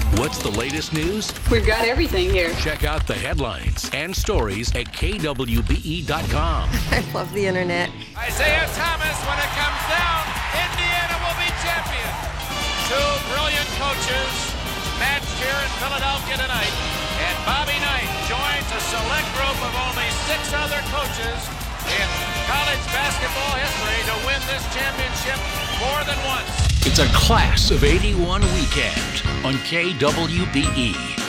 What's the latest news? We've got everything here. Check out the headlines and stories at kwbe.com. I love the internet. Isaiah Thomas, when it comes down, Indiana will be champion. Two brilliant coaches matched here in Philadelphia tonight. And Bobby Knight joins a select group of only 6 other coaches in college basketball history to win this championship more than once. It's a Class of '81 weekend on KWBE.